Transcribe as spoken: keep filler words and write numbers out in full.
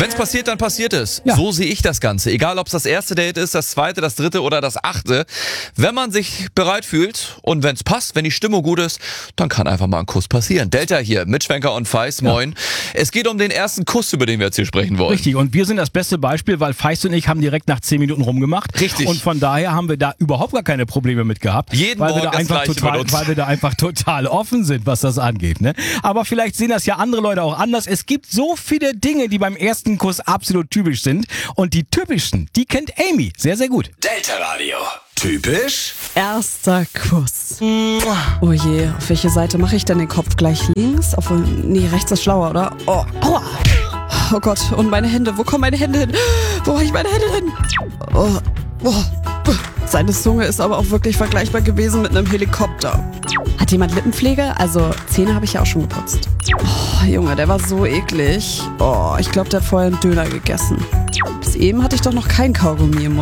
Wenn es passiert, dann passiert es. Ja. So sehe ich das Ganze. Egal, ob es das erste Date ist, das zweite, das dritte oder das achte. Wenn man sich bereit fühlt und wenn es passt, wenn die Stimmung gut ist, dann kann einfach mal ein Kuss passieren. Delta hier, mit Schwenker und Feist, moin. Es geht um den ersten Kuss, über den wir jetzt hier sprechen wollen. Richtig, und wir sind das beste Beispiel, weil Feist und ich haben direkt nach zehn Minuten rumgemacht. Richtig. Und von daher haben wir da überhaupt gar keine Probleme mit gehabt. Jeden weil wir Morgen da das einfach Gleiche total, mit uns. weil wir da einfach total offen sind, was das angeht. Ne? Aber vielleicht sehen das ja andere Leute auch anders. Es gibt so viele Dinge, die beim ersten Kuss absolut typisch sind. Und die typischsten, die kennt Amy sehr, sehr gut. Delta Radio. Typisch? Erster Kuss. Oh je, auf welche Seite mache ich denn den Kopf? Gleich links? Obwohl, nee, rechts ist schlauer, oder? Oh, aua. Oh Gott, und meine Hände, wo kommen meine Hände hin? Wo habe ich meine Hände hin? Oh, oh. Seine Zunge ist aber auch wirklich vergleichbar gewesen mit einem Helikopter. Hat jemand Lippenpflege? Also Zähne habe ich ja auch schon geputzt. Oh, Junge, der war so eklig. Oh, ich glaube, der hat vorher einen Döner gegessen. Bis eben hatte ich doch noch kein Kaugummi im Mund.